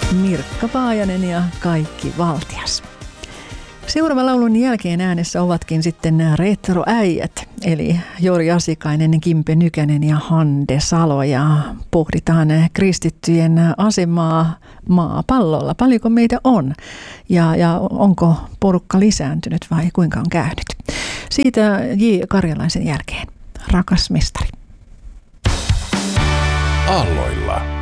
Mirkka Paajanen ja Kaikki valtias. Seuraavan laulun jälkeen äänessä ovatkin sitten nämä retroäijät, eli Jori Asikainen, Kimpe Nykänen ja Hande Salo. Ja pohditaan kristittyjen asemaa maapallolla. Paljonko meitä on ja onko porukka lisääntynyt vai kuinka on käynyt? Siitä J. Karjalaisen jälkeen. Rakas mestari. Aalloilla.